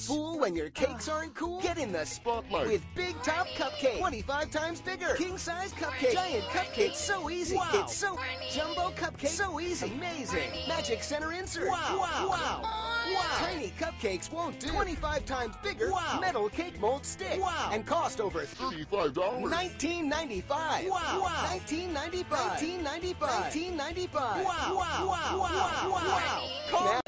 Fool when your cakes aren't cool? Get in the Spotlight. with Big Top Cupcake. 25 times bigger. King size cupcake. Giant cupcake. It's so easy. Wow. It's so jumbo cupcake. So easy. Amazing. Magic center insert. Wow. Wow. Wow. Wow. Tiny cupcakes won't do. 25 times bigger. Wow. Metal cake mold stick. Wow. And cost over $35. $19.95. Wow. $19.95. $19.95. $19.95. Wow. Wow. Wow. Wow. Call